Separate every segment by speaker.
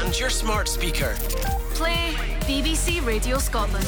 Speaker 1: and your smart speaker.
Speaker 2: Play BBC Radio Scotland.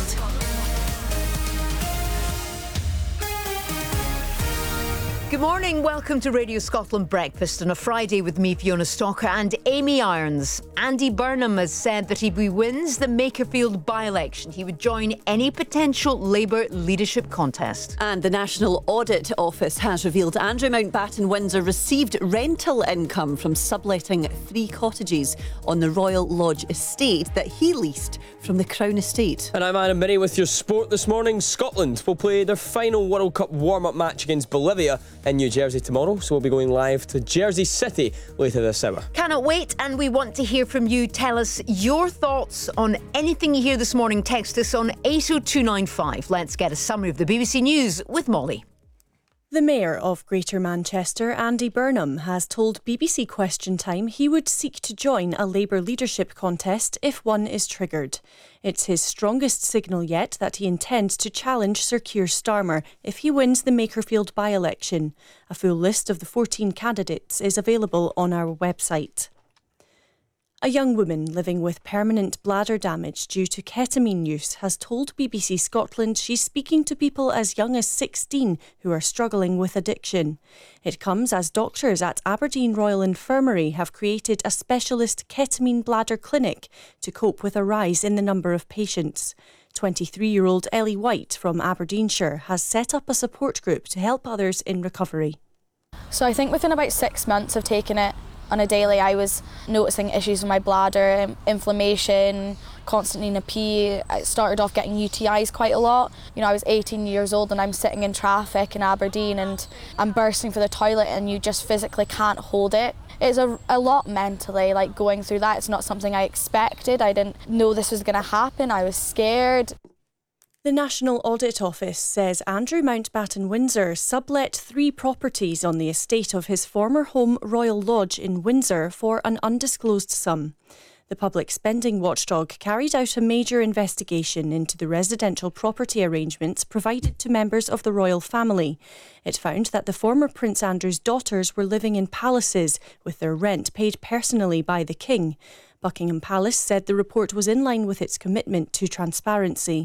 Speaker 3: Good morning, welcome to Radio Scotland Breakfast on a Friday with me, Fiona Stalker, and Amy Irons. Andy Burnham has said that if he wins the Makerfield by-election, he would join any potential Labour leadership contest.
Speaker 4: And the National Audit Office has revealed Andrew Mountbatten Windsor received rental income from subletting 3 cottages on the Royal Lodge estate that he leased from the Crown Estate.
Speaker 5: And I'm Adam Binney with your sport this morning. Scotland will play their final World Cup warm-up match against Bolivia in New Jersey tomorrow, so we'll be going live to Jersey City later this hour.
Speaker 3: Cannot wait, and we want to hear from you. Tell us your thoughts on anything you hear this morning. Text us on 80295. Let's get a summary of the BBC News with Molly.
Speaker 6: The Mayor of Greater Manchester, Andy Burnham, has told BBC Question Time he would seek to join a Labour leadership contest if one is triggered. It's his strongest signal yet that he intends to challenge Sir Keir Starmer if he wins the Makerfield by-election. A full list of the 14 candidates is available on our website. A young woman living with permanent bladder damage due to ketamine use has told BBC Scotland she's speaking to people as young as 16 who are struggling with addiction. It comes as doctors at Aberdeen Royal Infirmary have created a specialist ketamine bladder clinic to cope with a rise in the number of patients. 23-year-old Ellie White from Aberdeenshire has set up a support group to help others in recovery.
Speaker 7: So I think within about 6 months of taking it on a daily, I was noticing issues with my bladder, inflammation, constantly in a pee. I started off getting UTIs quite a lot. You know, I was 18 years old and I'm sitting in traffic in Aberdeen and I'm bursting for the toilet and you just physically can't hold it. It's a lot mentally, like going through that. It's not something I expected. I didn't know this was going to happen. I was scared.
Speaker 6: The National Audit Office says Andrew Mountbatten Windsor sublet 3 properties on the estate of his former home Royal Lodge in Windsor for an undisclosed sum. The public spending watchdog carried out a major investigation into the residential property arrangements provided to members of the royal family. It found that the former Prince Andrew's daughters were living in palaces with their rent paid personally by the King. Buckingham Palace said the report was in line with its commitment to transparency.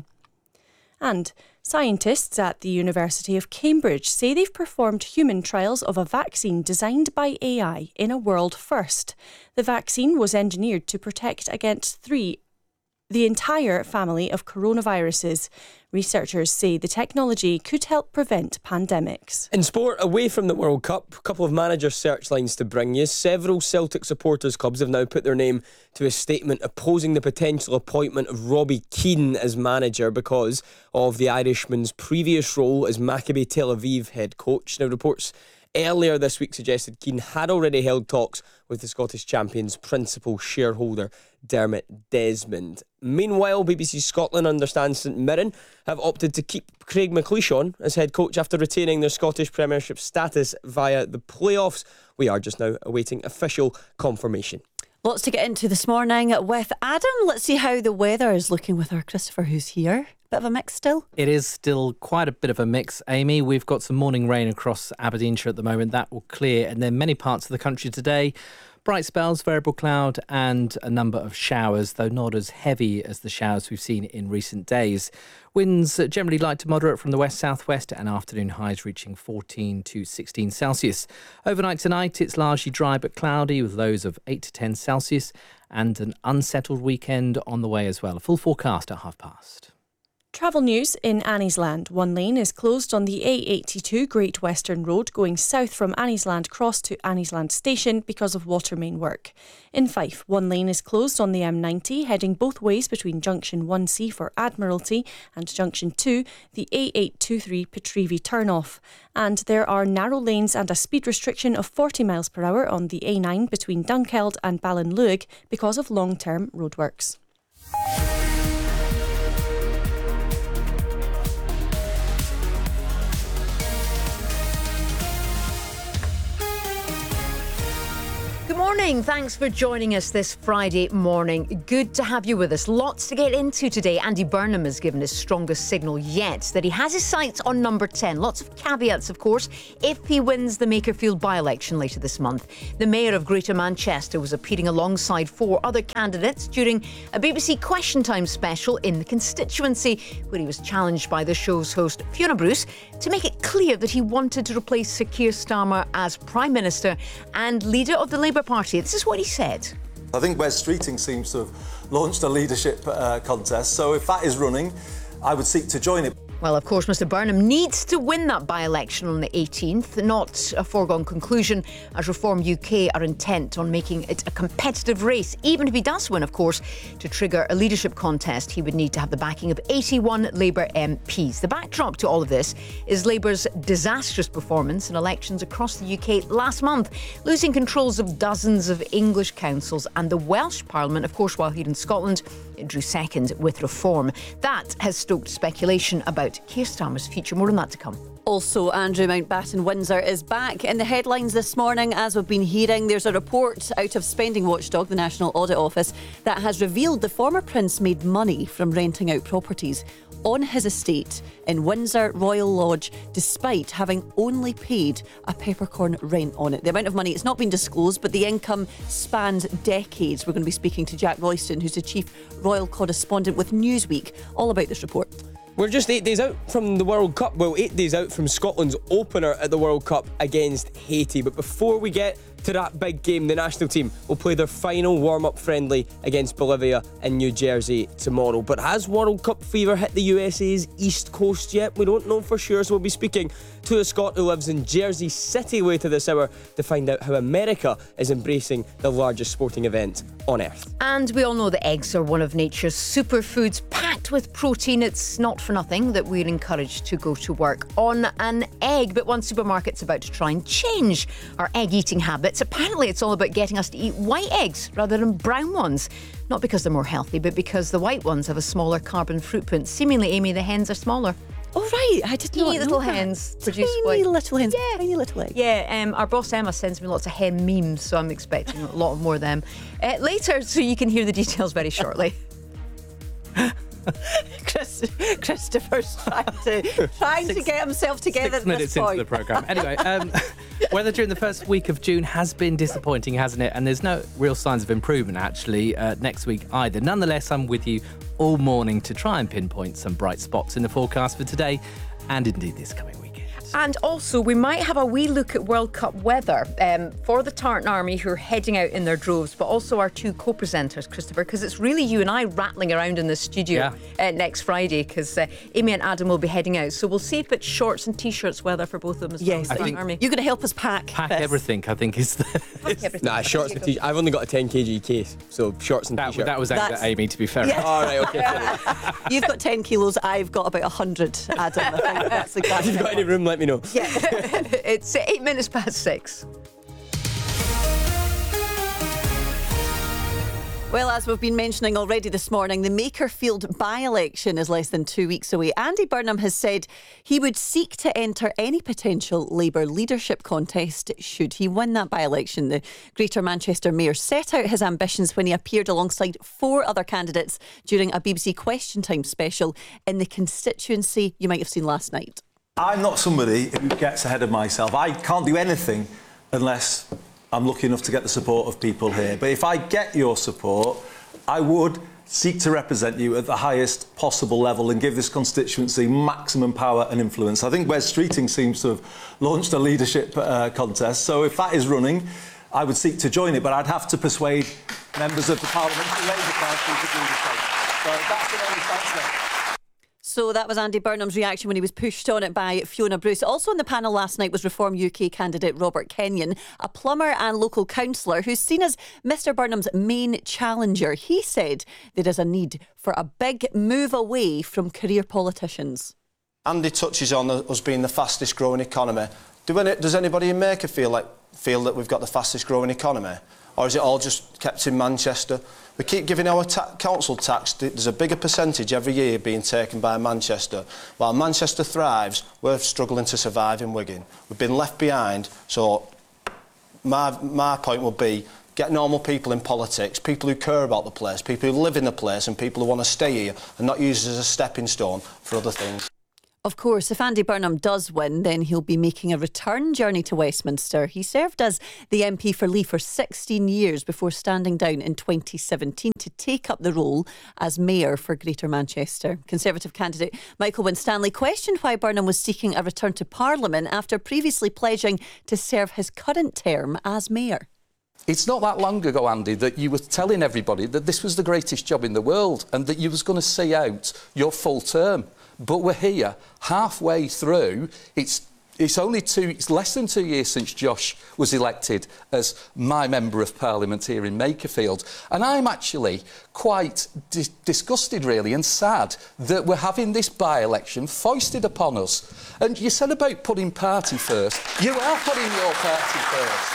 Speaker 6: And scientists at the University of Cambridge say they've performed human trials of a vaccine designed by AI in a world first. The vaccine was engineered to protect against the entire family of coronaviruses. Researchers say the technology could help prevent pandemics.
Speaker 5: In sport, away from the World Cup, a couple of manager search lines to bring you. Several Celtic supporters clubs have now put their name to a statement opposing the potential appointment of Robbie Keane as manager because of the Irishman's previous role as Maccabi Tel Aviv head coach. Now, reports earlier this week suggested Keane had already held talks with the Scottish champions' principal shareholder, Dermot Desmond. Meanwhile, BBC Scotland understands St Mirren have opted to keep Craig McLeish on as head coach after retaining their Scottish Premiership status via the playoffs. We are just now awaiting official confirmation.
Speaker 4: Lots to get into this morning with Adam. Let's see how the weather is looking with our Christopher, who's here. Bit of a mix still?
Speaker 8: It is still quite a bit of a mix, Amy. We've got some morning rain across Aberdeenshire at the moment. That will clear, and then many parts of the country today. Bright spells, variable cloud, and a number of showers, though not as heavy as the showers we've seen in recent days. Winds generally light to moderate from the west-southwest, and afternoon highs reaching 14 to 16 Celsius. Overnight tonight, it's largely dry but cloudy with lows of 8 to 10 Celsius, and an unsettled weekend on the way as well. A full forecast at past.
Speaker 6: Travel news in Anniesland. One lane is closed on the A82 Great Western Road going south from Anniesland Cross to Anniesland Station because of water main work. In Fife, one lane is closed on the M90 heading both ways between Junction 1C for Admiralty and Junction 2, the A823 Petrevie turn-off. And there are narrow lanes and a speed restriction of 40 miles per hour on the A9 between Dunkeld and Ballinluig because of long-term roadworks.
Speaker 3: Good Good morning. Thanks for joining us this Friday morning. Good to have you with us. Lots to get into today. Andy Burnham has given his strongest signal yet that he has his sights on number 10. Lots of caveats, of course, if he wins the Makerfield by-election later this month. The Mayor of Greater Manchester was appearing alongside 4 other candidates during a BBC Question Time special in the constituency, where he was challenged by the show's host, Fiona Bruce, to make it clear that he wanted to replace Sir Keir Starmer as Prime Minister and leader of the Labour Party. This is what he said.
Speaker 1: I think Wes Streeting seems to have launched a leadership contest, so if that is running, I would seek to join it.
Speaker 3: Well, of course, Mr Burnham needs to win that by-election on the 18th. Not a foregone conclusion, as Reform UK are intent on making it a competitive race. Even if he does win, of course, to trigger a leadership contest, he would need to have the backing of 81 Labour MPs. The backdrop to all of this is Labour's disastrous performance in elections across the UK last month, losing controls of dozens of English councils and the Welsh Parliament, of course, while here in Scotland, it drew second with Reform. That has stoked speculation about Keir Starmer's future. More on that to come.
Speaker 4: Also, Andrew Mountbatten Windsor is back in the headlines this morning. As we've been hearing, there's a report out of Spending Watchdog, the National Audit Office, that has revealed the former Prince made money from renting out properties on his estate in Windsor Royal Lodge, despite having only paid a peppercorn rent on it. The amount of money, it's not been disclosed, but the income spans decades. We're going to be speaking to Jack Royston, who's the chief royal correspondent with Newsweek, all about this report.
Speaker 5: We're just 8 days out from the World Cup. Well, 8 days out from Scotland's opener at the World Cup against Haiti. But before we get to that big game, the national team will play their final warm-up friendly against Bolivia in New Jersey tomorrow. But has World Cup fever hit the USA's East Coast yet? We don't know for sure, so we'll be speaking to a Scot who lives in Jersey City later this hour to find out how America is embracing the largest sporting event on earth.
Speaker 3: And we all know that eggs are one of nature's superfoods, packed with protein. It's not for nothing that we're encouraged to go to work on an egg. But one supermarket's about to try and change our egg eating habits. Apparently, it's all about getting us to eat white eggs rather than brown ones. Not because they're more healthy, but because the white ones have a smaller carbon footprint. Seemingly, Amy, the hens are smaller.
Speaker 4: Oh, right. I did not know
Speaker 3: little
Speaker 4: that.
Speaker 3: hens produce
Speaker 4: Tiny
Speaker 3: white.
Speaker 4: little hens.
Speaker 3: Yeah.
Speaker 4: Tiny little eggs.
Speaker 3: Yeah, our boss Emma sends me lots of hen memes, so I'm expecting a lot more of them later, so you can hear the details very shortly.
Speaker 4: Christopher's trying to get himself together
Speaker 8: 6 minutes
Speaker 4: at this point.
Speaker 8: into the programme. Anyway, weather during the first week of June has been disappointing, hasn't it? And there's no real signs of improvement, actually, next week either. Nonetheless, I'm with you all morning to try and pinpoint some bright spots in the forecast for today and indeed this coming weekend.
Speaker 3: And also, we might have a wee look at World Cup weather for the Tartan Army, who are heading out in their droves, but also our 2 co-presenters, Christopher, because it's really you and I rattling around in the studio next Friday, because Amy and Adam will be heading out. So we'll see if it's shorts and T-shirts weather for both of them as well.
Speaker 4: Yes,
Speaker 3: I think
Speaker 4: Army. You're going to help us pack this.
Speaker 8: Everything, I think, is the...
Speaker 5: Nah, shorts and T-shirts. I've only got a 10 kg case, so shorts and T-shirts.
Speaker 8: That was aimed at Amy, to be fair.
Speaker 4: Yeah.
Speaker 5: All right, okay.
Speaker 4: You've got 10 kilos, I've got about 100, Adam. I think that's exactly.
Speaker 5: If you've got any room, let me know.
Speaker 3: Yeah. It's 8 minutes past 6.
Speaker 4: Well, as we've been mentioning already this morning, the Makerfield by-election is less than 2 weeks away. Andy Burnham has said he would seek to enter any potential Labour leadership contest should he win that by-election. The Greater Manchester Mayor set out his ambitions when he appeared alongside 4 other candidates during a BBC Question Time special in the constituency you might have seen last night.
Speaker 1: I'm not somebody who gets ahead of myself. I can't do anything unless I'm lucky enough to get the support of people here. But if I get your support, I would seek to represent you at the highest possible level and give this constituency maximum power and influence. I think Wes Streeting seems to have launched a leadership contest. So if that is running, I would seek to join it. But I'd have to persuade members of the Parliamentary Labour Party to do the same. So that's the only chance there.
Speaker 4: So that was Andy Burnham's reaction when he was pushed on it by Fiona Bruce. Also on the panel last night was Reform UK candidate Robert Kenyon, a plumber and local councillor who's seen as Mr Burnham's main challenger. He said there is a need for a big move away from career politicians.
Speaker 9: Andy touches on us being the fastest growing economy. Does anybody in Maker feel that we've got the fastest growing economy? Or is it all just kept in Manchester? We keep giving our council tax. There's a bigger percentage every year being taken by Manchester. While Manchester thrives, we're struggling to survive in Wigan. We've been left behind, so my point would be get normal people in politics, people who care about the place, people who live in the place and people who want to stay here and not use it as a stepping stone for other things.
Speaker 4: Of course, if Andy Burnham does win, then he'll be making a return journey to Westminster. He served as the MP for Lee for 16 years before standing down in 2017 to take up the role as Mayor for Greater Manchester. Conservative candidate Michael Winstanley questioned why Burnham was seeking a return to Parliament after previously pledging to serve his current term as Mayor.
Speaker 10: It's not that long ago, Andy, that you were telling everybody that this was the greatest job in the world and that you was going to see out your full term. But we're here, halfway through. It's less than 2 years since Josh was elected as my Member of Parliament here in Makerfield. And I'm actually quite disgusted, really, and sad that we're having this by-election foisted upon us. And you said about putting party first. You are putting your party first.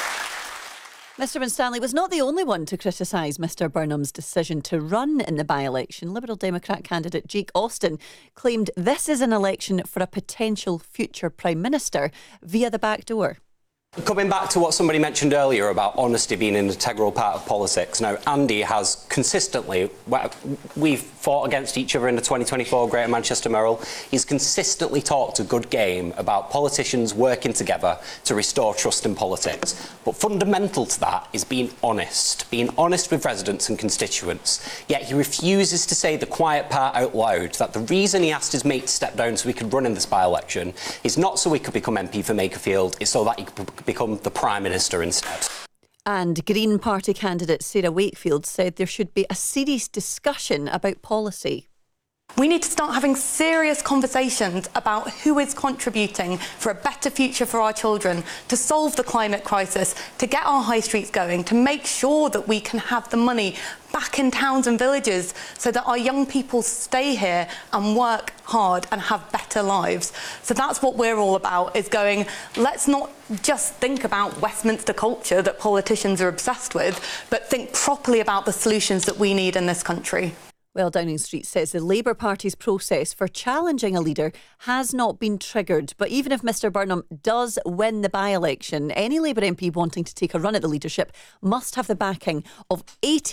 Speaker 4: Mr Winstanley was not the only one to criticise Mr Burnham's decision to run in the by-election. Liberal Democrat candidate Jake Austin claimed this is an election for a potential future Prime Minister via the back door.
Speaker 11: Coming back to what somebody mentioned earlier about honesty being an integral part of politics. Now, Andy has consistently, we've fought against each other in the 2024 Greater Manchester Mayoral. He's consistently talked a good game about politicians working together to restore trust in politics. But fundamental to that is being honest with residents and constituents. Yet he refuses to say the quiet part out loud, that the reason he asked his mate to step down so he could run in this by-election is not so he could become MP for Makerfield, it's so that he could become the Prime Minister instead.
Speaker 4: And Green Party candidate Sarah Wakefield said there should be a serious discussion about policy.
Speaker 12: We need to start having serious conversations about who is contributing for a better future for our children, to solve the climate crisis, to get our high streets going, to make sure that we can have the money back in towns and villages so that our young people stay here and work hard and have better lives. So that's what we're all about, is going, let's not just think about Westminster culture that politicians are obsessed with, but think properly about the solutions that we need in this country.
Speaker 4: Well, Downing Street says the Labour Party's process for challenging a leader has not been triggered. But even if Mr Burnham does win the by-election, any Labour MP wanting to take a run at the leadership must have the backing of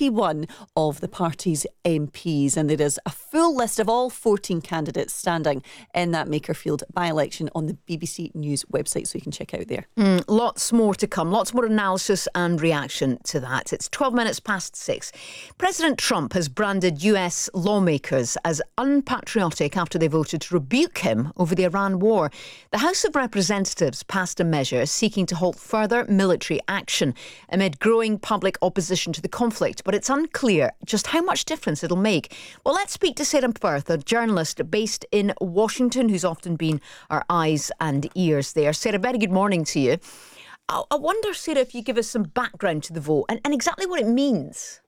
Speaker 4: 81 of the party's MPs. And there is a full list of all 14 candidates standing in that Makerfield by-election on the BBC News website, so you can check out there.
Speaker 3: Lots more to come, lots more analysis and reaction to that. It's 12 minutes past 6. President Trump has branded US lawmakers as unpatriotic after they voted to rebuke him over the Iran war. The House of Representatives passed a measure seeking to halt further military action amid growing public opposition to the conflict, but it's unclear just how much difference it'll make. Well, let's speak to Sarah Firth, a journalist based in Washington who's often been our eyes and ears there. Sarah, very good morning to you. I wonder, Sarah, if you give us some background to the vote and exactly what it means.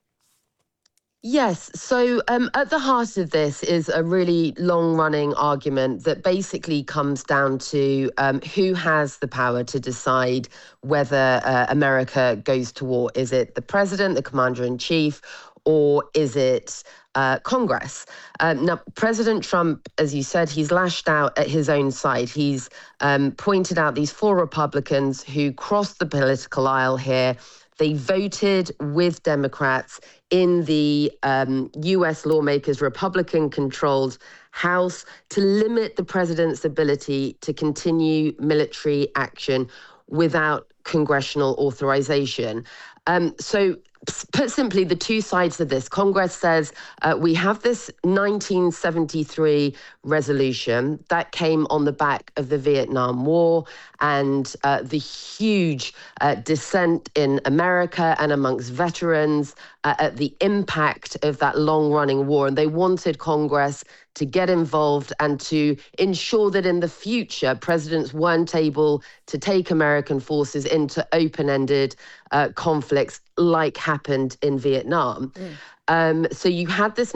Speaker 13: Yes, so at the heart of this is a really long-running argument that basically comes down to who has the power to decide whether America goes to war. Is it the president, the commander-in-chief, or is it Congress? Now, President Trump, as you said, he's lashed out at his own side. He's pointed out these 4 Republicans who crossed the political aisle here. They voted with Democrats in the US lawmakers' Republican-controlled House to limit the president's ability to continue military action without congressional authorization. So put simply, the two sides of this. Congress says we have this 1973 resolution that came on the back of the Vietnam War and the huge dissent in America and amongst veterans at the impact of that long-running war. And they wanted Congress to get involved and to ensure that in the future, presidents weren't able to take American forces into open-ended conflicts like happened in Vietnam. So you had this